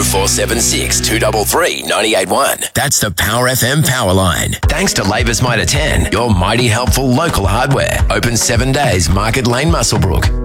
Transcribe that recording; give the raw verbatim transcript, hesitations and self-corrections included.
four seven six, two three three, nine eight one. That's the Power F M power line. Thanks to Labour's Mitre ten, your mighty helpful local hardware. Open seven days, Market Lane, Muswellbrook.